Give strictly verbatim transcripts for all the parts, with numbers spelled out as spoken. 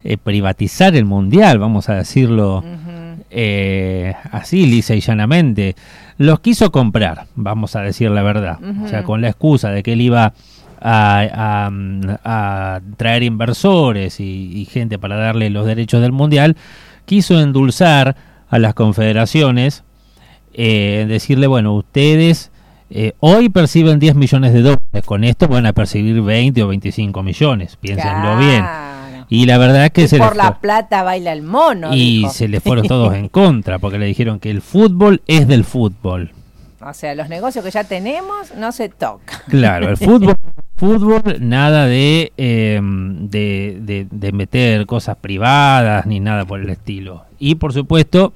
eh, privatizar el Mundial, vamos a decirlo uh-huh. eh, así, lisa y llanamente. Los quiso comprar, vamos a decir la verdad. Uh-huh. O sea, con la excusa de que él iba a, a, a traer inversores y, y gente para darle los derechos del Mundial, quiso endulzar a las confederaciones, eh, decirle, bueno, ustedes eh, hoy perciben diez millones de dólares, con esto van a percibir veinte o veinticinco millones, piénsenlo claro. bien. Y la verdad es que y se por les la fue, plata baila el mono. y dijo. se les fueron todos en contra, porque le dijeron que el fútbol es del fútbol. O sea, los negocios que ya tenemos no se tocan. Claro, el fútbol, fútbol nada de, eh, de, de, de meter cosas privadas ni nada por el estilo. Y por supuesto,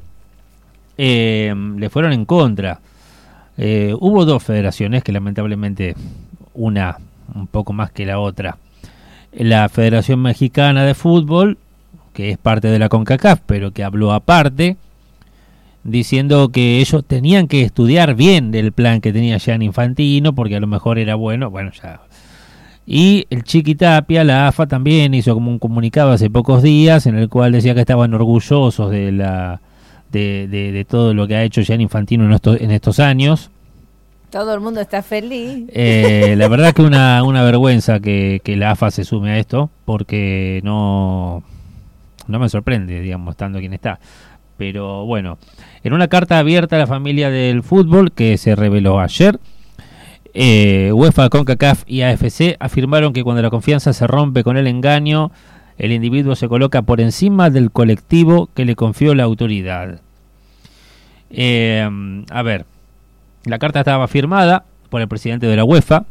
eh, le fueron en contra. Eh, hubo dos federaciones que lamentablemente, una un poco más que la otra. La Federación Mexicana de Fútbol, que es parte de la CONCACAF, pero que habló aparte, diciendo que ellos tenían que estudiar bien del plan que tenía Gianni Infantino, porque a lo mejor era bueno, bueno, ya. Y el Chiqui Tapia, la A F A, también hizo como un comunicado hace pocos días, en el cual decía que estaban orgullosos de la de, de, de todo lo que ha hecho Gianni Infantino en estos, en estos años. Todo el mundo está feliz. Eh, la verdad que una, una vergüenza que, que la A F A se sume a esto, porque no, no me sorprende, digamos, estando quien está. Pero bueno, en una carta abierta a la familia del fútbol que se reveló ayer, eh, UEFA, CONCACAF y A F C afirmaron que cuando la confianza se rompe con el engaño, el individuo se coloca por encima del colectivo que le confió la autoridad. Eh, a ver, la carta estaba firmada por el presidente de la UEFA,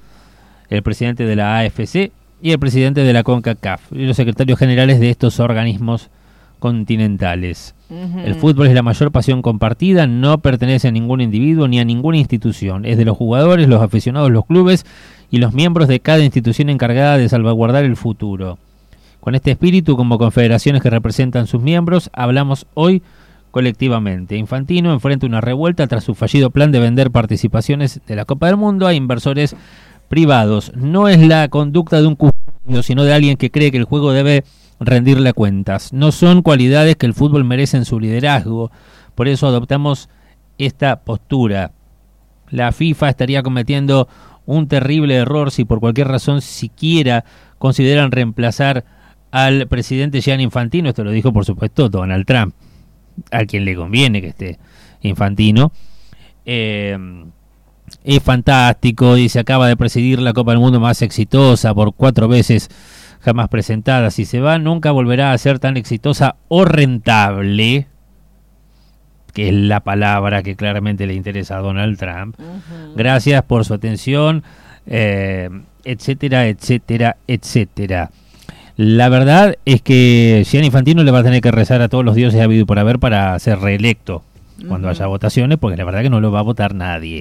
el presidente de la A F C y el presidente de la CONCACAF y los secretarios generales de estos organismos continentales. Uh-huh. El fútbol es la mayor pasión compartida, no pertenece a ningún individuo ni a ninguna institución. Es de los jugadores, los aficionados, los clubes y los miembros de cada institución encargada de salvaguardar el futuro. Con este espíritu, como confederaciones que representan sus miembros, hablamos hoy colectivamente. Infantino enfrenta una revuelta tras su fallido plan de vender participaciones de la Copa del Mundo a inversores privados. No es la conducta de un custodio, sino de alguien que cree que el juego debe rendirle cuentas. No son cualidades que el fútbol merece en su liderazgo. Por eso adoptamos esta postura. La FIFA estaría cometiendo un terrible error si por cualquier razón siquiera consideran reemplazar al presidente Gianni Infantino. Esto lo dijo, por supuesto, Donald Trump, a quien le conviene que esté Infantino. Eh, es fantástico, dice, acaba de presidir la Copa del Mundo más exitosa por cuatro veces jamás presentada. Si se va, nunca volverá a ser tan exitosa o rentable, que es la palabra que claramente le interesa a Donald Trump. Uh-huh. Gracias por su atención, eh, etcétera, etcétera, etcétera. La verdad es que Gianni Infantino le va a tener que rezar a todos los dioses habido y por haber para ser reelecto uh-huh. cuando haya votaciones, porque la verdad que no lo va a votar nadie.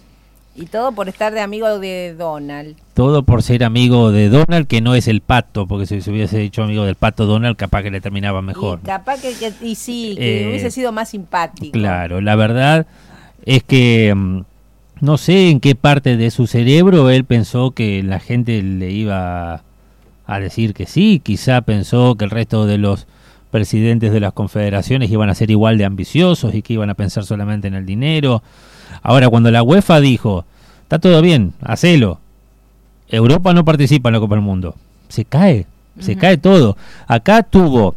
Y todo por estar de amigo de Donald. Todo por ser amigo de Donald, que no es el Pato, porque si se hubiese dicho amigo del Pato Donald, capaz que le terminaba mejor. Y capaz que, que y sí, que eh, hubiese sido más simpático. Claro, la verdad es que um, no sé en qué parte de su cerebro él pensó que la gente le iba a decir que sí. Quizá pensó que el resto de los presidentes de las confederaciones iban a ser igual de ambiciosos y que iban a pensar solamente en el dinero. Ahora, cuando la UEFA dijo, está todo bien, hacelo, Europa no participa en la Copa del Mundo, se cae, uh-huh. se cae todo. Acá tuvo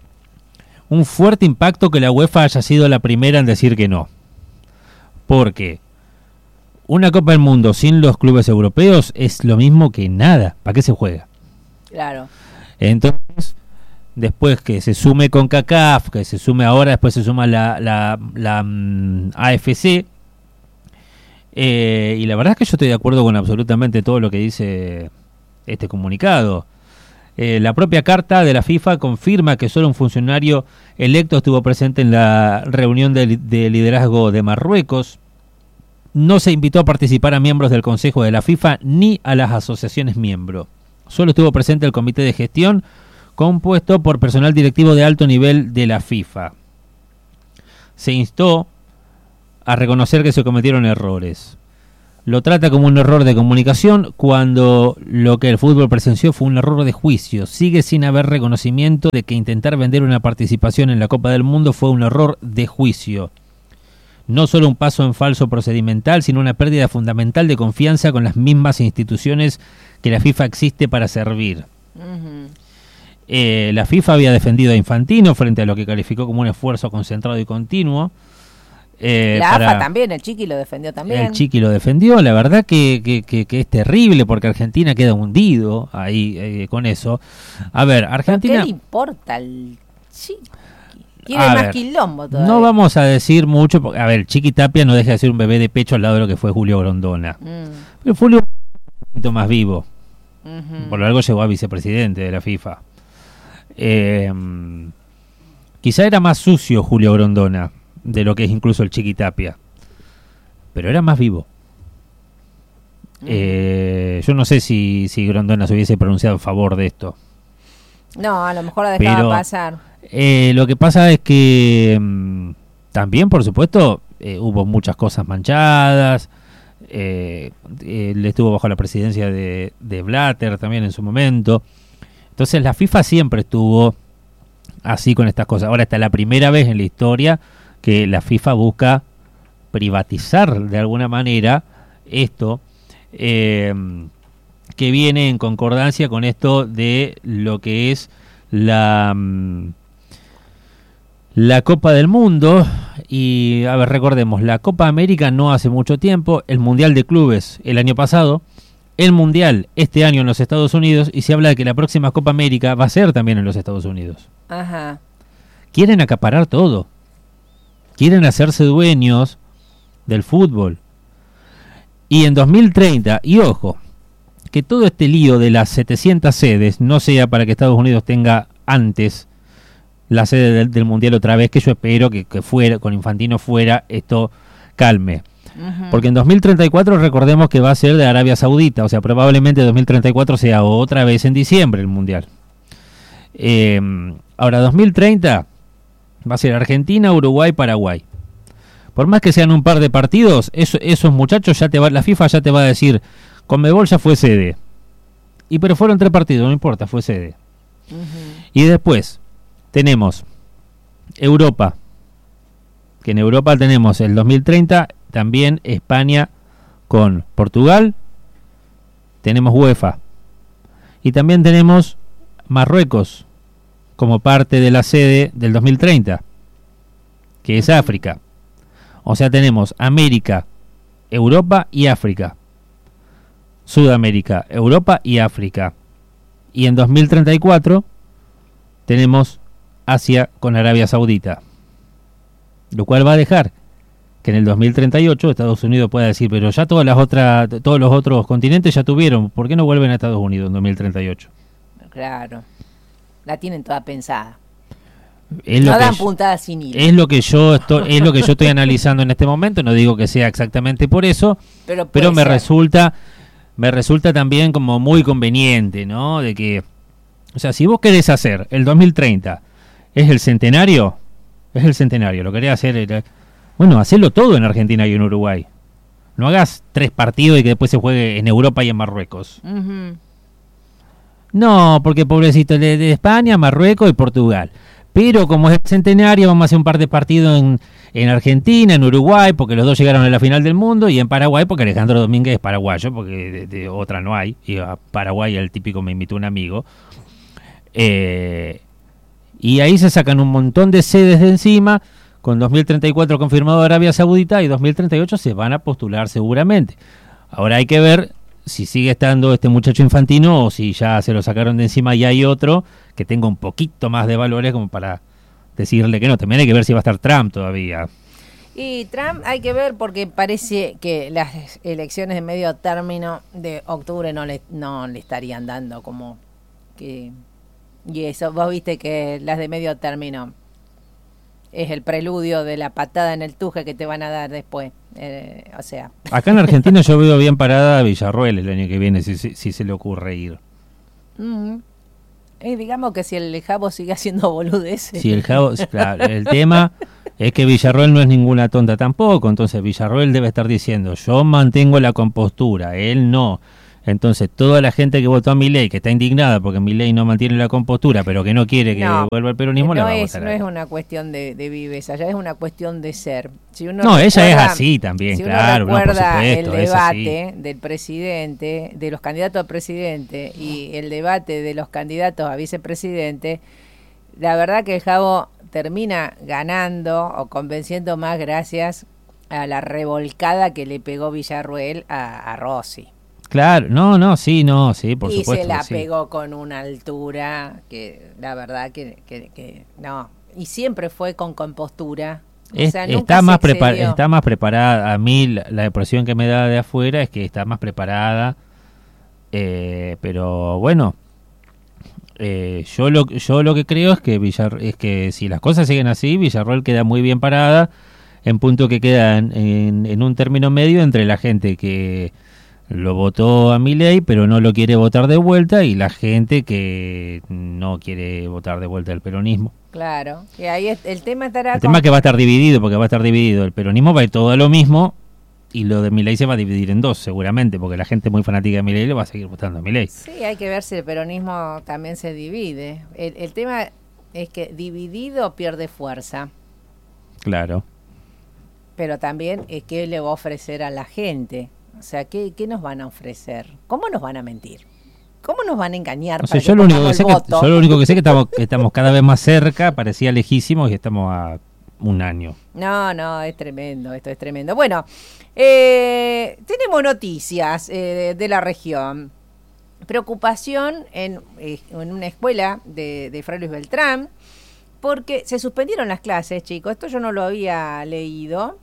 un fuerte impacto que la UEFA haya sido la primera en decir que no. Porque una Copa del Mundo sin los clubes europeos es lo mismo que nada. ¿Para qué se juega? Claro. Entonces, después que se sume CONCACAF, que se sume ahora, después se suma la, la, la um, A F C. Eh, y la verdad es que yo estoy de acuerdo con absolutamente todo lo que dice este comunicado. Eh, la propia carta de la FIFA confirma que solo un funcionario electo estuvo presente en la reunión de, de liderazgo de Marruecos. No se invitó a participar a miembros del Consejo de la FIFA ni a las asociaciones miembros. Solo estuvo presente el comité de gestión, compuesto por personal directivo de alto nivel de la FIFA. Se instó a reconocer que se cometieron errores. lo trata como un error de comunicación cuando lo que el fútbol presenció fue un error de juicio. Sigue sin haber reconocimiento de que intentar vender una participación en la Copa del Mundo fue un error de juicio. No solo un paso en falso procedimental, sino una pérdida fundamental de confianza con las mismas instituciones que la FIFA existe para servir. Uh-huh. Eh, la FIFA había defendido a Infantino frente a lo que calificó como un esfuerzo concentrado y continuo. Eh, la para, A F A también, el Chiqui lo defendió también. El Chiqui lo defendió, la verdad que, que, que, que es terrible porque Argentina queda hundido ahí eh, con eso. A ver, Argentina... ¿Pero qué le importa al Chiqui? Quiere más ver, quilombo todavía. No vamos a decir mucho, porque, a ver, Chiqui Tapia no deja de ser un bebé de pecho al lado de lo que fue Julio Grondona. Mm. Pero Julio un poquito más vivo. Uh-huh. Por lo largo llegó a vicepresidente de la FIFA. Eh, quizá era más sucio Julio Grondona de lo que es incluso el Chiqui Tapia, pero era más vivo. Uh-huh. Eh, yo no sé si, si Grondona se hubiese pronunciado a favor de esto. No, a lo mejor la dejaba pero, pasar. Eh, lo que pasa es que mmm, también, por supuesto, eh, hubo muchas cosas manchadas. Eh, él estuvo bajo la presidencia de, de Blatter también en su momento. Entonces la FIFA siempre estuvo así con estas cosas. Ahora, esta es la primera vez en la historia que la FIFA busca privatizar de alguna manera esto, eh, que viene en concordancia con esto de lo que es la... Mmm, La Copa del Mundo. Y a ver, recordemos, la Copa América no hace mucho tiempo, el Mundial de Clubes el año pasado, el Mundial este año en los Estados Unidos, y se habla de que la próxima Copa América va a ser también en los Estados Unidos. Ajá. Quieren acaparar todo, quieren hacerse dueños del fútbol. Y en dos mil treinta, y ojo, que todo este lío de las setecientas sedes no sea para que Estados Unidos tenga antes la sede del, del Mundial otra vez, que yo espero que, que fuera, con Infantino fuera, esto calme. Uh-huh. Porque en dos mil treinta y cuatro recordemos que va a ser de Arabia Saudita, o sea, probablemente dos mil treinta y cuatro sea otra vez en diciembre el Mundial. Eh, ahora, dos mil treinta va a ser Argentina, Uruguay, Paraguay. Por más que sean un par de partidos, eso, esos muchachos ya te va, la FIFA ya te va a decir, Conmebol ya fue sede. Y pero fueron tres partidos, no importa, fue sede. Uh-huh. Y después tenemos Europa, que en Europa tenemos el dos mil treinta, también España con Portugal, tenemos UEFA, y también tenemos Marruecos como parte de la sede del dos mil treinta, que es África. O sea, tenemos América, Europa y África, Sudamérica, Europa y África, y en dos mil treinta y cuatro tenemos Asia con Arabia Saudita, lo cual va a dejar que en el dos mil treinta y ocho Estados Unidos pueda decir, pero ya todas las otras, todos los otros continentes ya tuvieron, ¿por qué no vuelven a Estados Unidos en dos mil treinta y ocho? Claro, la tienen toda pensada. Es no lo dan que puntadas sin hilo. Es lo que yo estoy, es lo que yo estoy analizando en este momento. No digo que sea exactamente por eso, pero, pero me ser. resulta, me resulta también como muy conveniente, ¿no? De que, o sea, si vos querés hacer el dos mil treinta es el centenario, es el centenario. Lo querés hacer, el, bueno, hacelo todo en Argentina y en Uruguay. No hagas tres partidos y que después se juegue en Europa y en Marruecos. Uh-huh. No, porque pobrecito de, de España, Marruecos y Portugal. Pero como es el centenario, vamos a hacer un par de partidos en, en Argentina, en Uruguay, porque los dos llegaron a la final del mundo, y en Paraguay, porque Alejandro Domínguez es paraguayo, porque de, de otra no hay, y a Paraguay el típico me invitó un amigo. Eh, y ahí se sacan un montón de sedes de encima, con dos mil treinta y cuatro confirmado Arabia Saudita, y dos mil treinta y ocho se van a postular seguramente. Ahora hay que ver si sigue estando este muchacho Infantino o si ya se lo sacaron de encima y hay otro que tenga un poquito más de valores como para decirle que no. También hay que ver si va a estar Trump todavía. Y Trump hay que ver porque parece que las elecciones de medio término de octubre no le, no le estarían dando como que... Y eso, vos viste que las de medio término es el preludio de la patada en el tuje que te van a dar después. Eh, o sea... Acá en Argentina yo veo bien parada a Villarroel el año que viene, si, si, si se le ocurre ir. Mm. Eh, digamos que si el Jabo sigue haciendo boludeces. Si el Jabo, claro, el tema Es que Villarroel no es ninguna tonta tampoco, entonces Villarroel debe estar diciendo, yo mantengo la compostura, él no. Entonces toda la gente que votó a Milei, que está indignada porque Milei no mantiene la compostura, pero que no quiere que no, vuelva el peronismo, no la va es, a votar. No es una cuestión de, de viveza, ya es una cuestión de ser. Si uno no, recuerda, ella es así también, si claro. uno recuerda no, por supuesto, el debate del presidente, de los candidatos a presidente y el debate de los candidatos a vicepresidente, la verdad que el Javo termina ganando o convenciendo más gracias a la revolcada que le pegó Villarroel a, a Rossi. Claro, no, no, sí, no, sí, por y supuesto. Y se la sí. pegó con una altura que la verdad que, que, que no. Y siempre fue con compostura. Es, o sea, está, más prepar, está más preparada. A mí la, la impresión que me da de afuera es que está más preparada. Eh, pero bueno, eh, yo lo yo lo que creo es que Villar, es que si las cosas siguen así, Villarroel queda muy bien parada, en punto que queda en, en, en un término medio entre la gente que lo votó a Milei, pero no lo quiere votar de vuelta, y la gente que no quiere votar de vuelta el peronismo. Claro, y ahí es, el tema estará... El tema es que va a estar dividido, porque va a estar dividido. El peronismo va a ir todo a lo mismo, y lo de Milei se va a dividir en dos, seguramente, porque la gente muy fanática de Milei le va a seguir votando a Milei. Sí, hay que ver si el peronismo también se divide. El, el tema es que dividido pierde fuerza. Claro. Pero también es qué le va a ofrecer a la gente. O sea, ¿qué, qué nos van a ofrecer? ¿Cómo nos van a mentir? ¿Cómo nos van a engañar? No sé, yo, lo único que sé que, yo lo único que sé que estamos, que estamos cada vez más cerca, parecía lejísimos, y estamos a un año. No, no, es tremendo, esto es tremendo. Bueno, eh, tenemos noticias eh, de, de la región. Preocupación en, eh, en una escuela de, de Fray Luis Beltrán, porque se suspendieron las clases, chicos. Esto yo no lo había leído.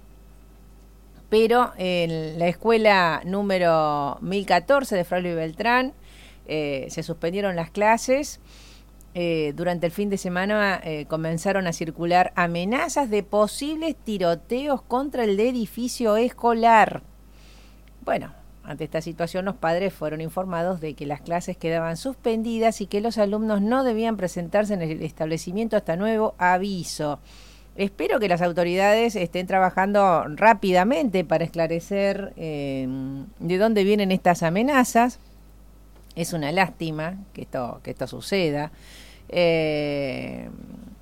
Pero en la escuela número mil catorce de Fray Luis Beltrán eh, se suspendieron las clases. Eh, durante el fin de semana eh, comenzaron a circular amenazas de posibles tiroteos contra el edificio escolar. Bueno, ante esta situación los padres fueron informados de que las clases quedaban suspendidas y que los alumnos no debían presentarse en el establecimiento hasta nuevo aviso. Espero que las autoridades estén trabajando rápidamente para esclarecer eh, de dónde vienen estas amenazas. Es una lástima que esto, que esto suceda. Eh,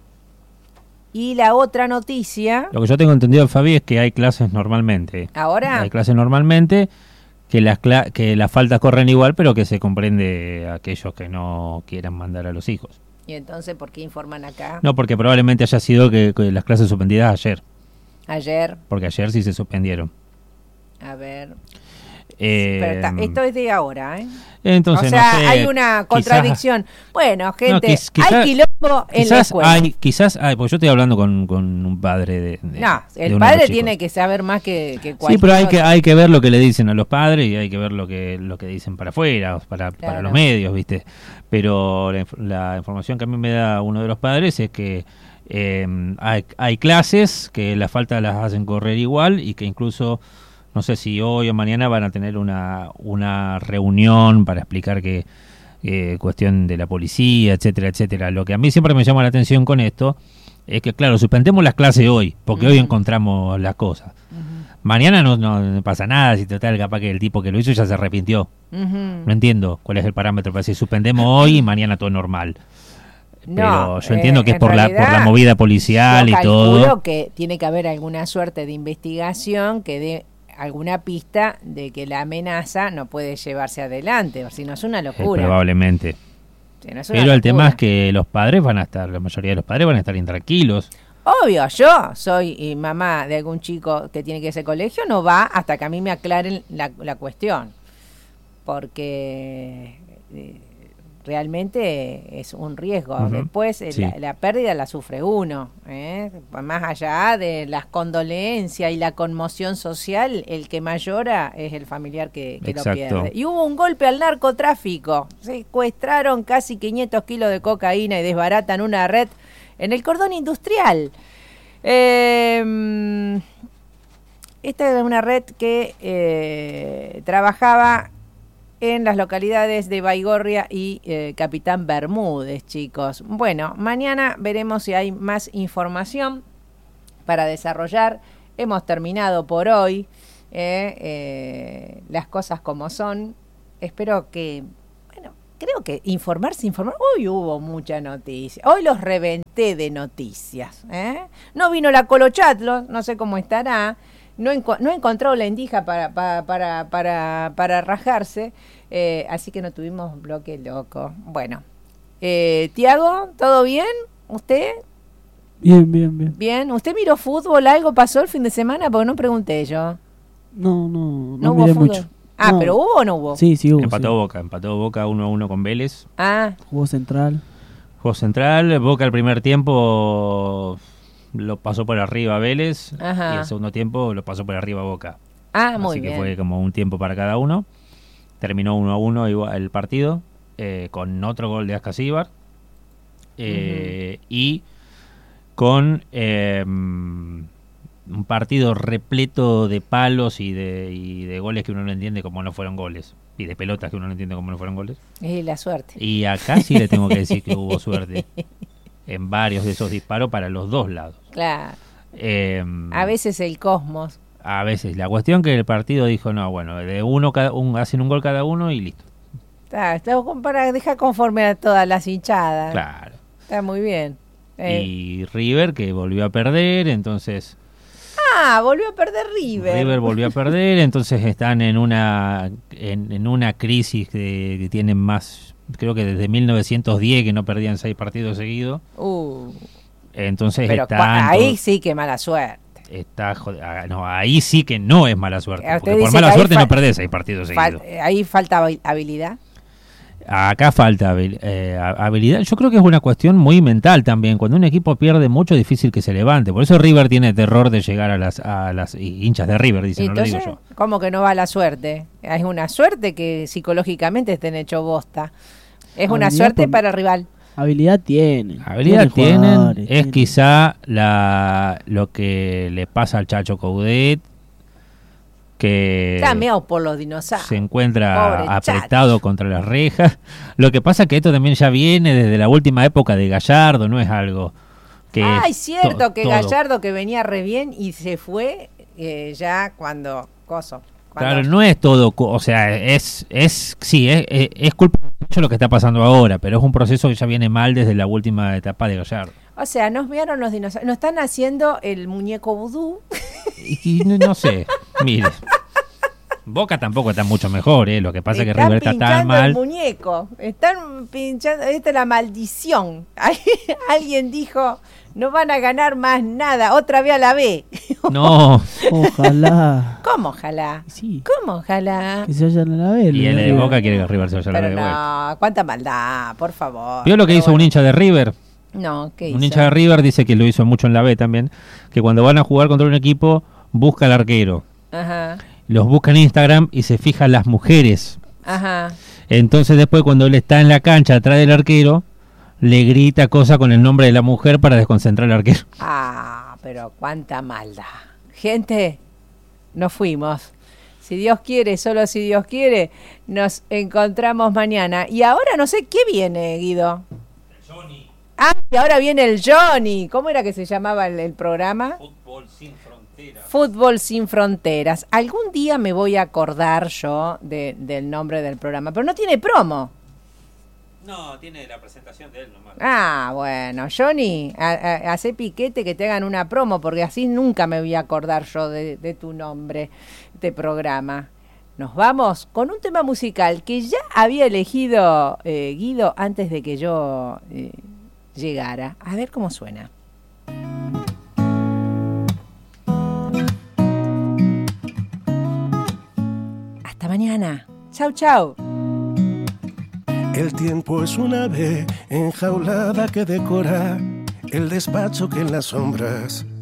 y la otra noticia... Lo que yo tengo entendido, Fabi, es que hay clases normalmente. ¿Ahora? Hay clases normalmente, que las, cla- que las faltas corren igual, pero que se comprende a aquellos que no quieran mandar a los hijos. ¿Y entonces por qué informan acá? No, porque probablemente haya sido que, que las clases suspendidas ayer. Ayer. Porque ayer sí se suspendieron. A ver. Eh, Pero ta, esto es de ahora, ¿eh? Entonces, o sea, no sé, hay una contradicción. Quizás, bueno, gente, no, quiz, quizás, hay quilombo en la escuela. Hay, quizás hay, porque yo estoy hablando con, con un padre de, de No, el de padre tiene que saber más que, que cualquier Sí, pero hay otro. que hay que ver lo que le dicen a los padres, y hay que ver lo que lo que dicen para afuera, para, claro. para los medios, ¿viste? Pero la, la información que a mí me da uno de los padres es que eh, hay, hay clases que las faltas las hacen correr igual, y que incluso... No sé si hoy o mañana van a tener una, una reunión para explicar que eh, cuestión de la policía, etcétera, etcétera. Lo que a mí siempre me llama la atención con esto es que, claro, suspendemos las clases hoy, porque uh-huh. hoy encontramos las cosas. Uh-huh. Mañana no, no pasa nada, si total, capaz que el tipo que lo hizo ya se arrepintió. Uh-huh. No entiendo cuál es el parámetro para decir suspendemos hoy y mañana todo normal. No, pero yo entiendo eh, que es por la por la movida policial y todo. Yo calculo que tiene que haber alguna suerte de investigación que dé alguna pista de que la amenaza no puede llevarse adelante, o si no es una locura. Eh, probablemente. Si no es una Pero locura. El tema es que los padres van a estar, la mayoría de los padres van a estar intranquilos. Obvio, yo soy mamá de algún chico que tiene que ir a ese colegio, no va hasta que a mí me aclaren la, la cuestión. Porque eh, realmente es un riesgo. Uh-huh. Después sí. la, la pérdida la sufre uno, ¿eh? Más allá de las condolencias y la conmoción social, el que más llora es el familiar que, que lo pierde. Y hubo un golpe al narcotráfico, secuestraron casi quinientos kilos de cocaína y desbaratan una red en el cordón industrial. Eh, esta es una red que eh, trabajaba en las localidades de Baigorria y eh, Capitán Bermúdez, chicos. Bueno, mañana veremos si hay más información, para desarrollar. Hemos terminado por hoy, eh, eh, las cosas como son. Espero que, bueno, creo que informarse, informar. Hoy hubo mucha noticia. Hoy los reventé de noticias. ¿eh? No vino la Colochatlo, no sé cómo estará. No, enco- no he encontrado la endija para, para, para, para, para rajarse. Eh, así que no tuvimos bloque loco. Bueno, eh, Tiago, ¿todo bien? ¿Usted? Bien, bien, bien. Bien. ¿Usted miró fútbol? ¿Algo pasó el fin de semana? Porque no pregunté yo. No, no, ¿No, no hubo miré fútbol? mucho. Ah, No. ¿pero hubo o no hubo? Sí, sí hubo. Empató sí. Boca, empató Boca uno a uno con Vélez. Ah, Jugó Central. Juego central, Boca el primer tiempo lo pasó por arriba a Vélez Ajá. y el segundo tiempo lo pasó por arriba a Boca. ah muy Así bien. que fue como un tiempo para cada uno. Terminó uno a uno igual el partido, eh, con otro gol de Ascasíbar. Eh, Y con eh, un partido repleto de palos y de, y de goles que uno no entiende cómo no fueron goles. Y de pelotas que uno no entiende cómo no fueron goles. Es la suerte. Y acá sí le tengo que decir que hubo suerte en varios de esos disparos para los dos lados. Claro. Eh, A veces el cosmos. a veces. La cuestión que el partido dijo, no, bueno, de uno cada un, hacen un gol cada uno y listo. Está, está con- para dejar conforme a todas las hinchadas. Claro. Está muy bien. Eh, Y River, que volvió a perder, entonces Ah, volvió a perder River. River volvió a perder, entonces están en una en, en una crisis que, que tienen más, creo que desde mil novecientos diez que no perdían seis partidos seguidos. Uh, Entonces pero están cua- ahí todos- sí que mala suerte. está jod- ah, no, ahí sí que no es mala suerte, Usted porque por dice mala que ahí suerte fal- no perdés seis partidos Fal- seguidos. eh, ahí falta habi- habilidad. Acá falta habil- eh, ha- habilidad. Yo creo que es una cuestión muy mental también. Cuando un equipo pierde mucho, es difícil que se levante. Por eso River tiene terror de llegar a las a las hinchas de River, dicen, no lo digo Entonces, yo. ¿cómo que no va la suerte? Es una suerte que psicológicamente estén hecho bosta. Es una Habilidad suerte por- para el rival. Habilidad tienen. Habilidad tienen, jugadores, es tienen. quizá la lo que le pasa al Chacho Coudet, que Está meado por los dinosaurios. se encuentra Pobre apretado Chacho. contra las rejas. Lo que pasa es que esto también ya viene desde la última época de Gallardo, no es algo que... Ay, cierto to- que todo- Gallardo que venía re bien y se fue eh, ya cuando... Coso. cuando- Claro, no es todo, cu- o sea, es, es sí, es, es, es culpa de mucho lo que está pasando ahora, pero es un proceso que ya viene mal desde la última etapa de Gallardo. O sea, nos vieron los dinosaurios. Nos están haciendo el muñeco vudú. Y, y no, no sé, mire, Boca tampoco está mucho mejor, ¿eh? Lo que pasa es que Están River está tan pinchando el mal. muñeco. Están pinchando. Esta es la maldición. Ahí alguien dijo: no van a ganar más nada. Otra vez a la B. No, Ojalá. ¿Cómo ojalá? Sí, ¿Cómo ojalá? que se vayan a la vez. y el de River. Boca quiere que River se vaya a la Pero de vuelta. no, cuánta maldad, por favor. ¿Vio lo que Pero hizo un bueno. hincha de River? No, ¿qué hizo? Un hincha de River dice que lo hizo mucho en la B también, que cuando van a jugar contra un equipo, busca al arquero. Ajá, Los busca en Instagram y se fija las mujeres. ajá. Entonces después cuando él está en la cancha atrás del arquero, le grita cosas con el nombre de la mujer para desconcentrar al arquero. Ah, pero cuánta maldad. Gente, nos fuimos. Si Dios quiere, solo si Dios quiere, nos encontramos mañana. Y ahora no sé qué viene, Guido. Ah, y ahora viene el Johnny. ¿Cómo era que se llamaba el, el programa? Fútbol sin fronteras. Fútbol sin fronteras. Algún día me voy a acordar yo de- del nombre del programa, pero no tiene promo. No, tiene la presentación de él nomás. Ah, bueno, Johnny, a- a- hace piquete que te hagan una promo, porque así nunca me voy a acordar yo de, de tu nombre, de programa. Nos vamos con un tema musical que ya había elegido eh, Guido antes de que yo eh, llegara. A ver cómo suena. Hasta mañana. Chau, chau. El tiempo es una ave enjaulada que decora el despacho que en las sombras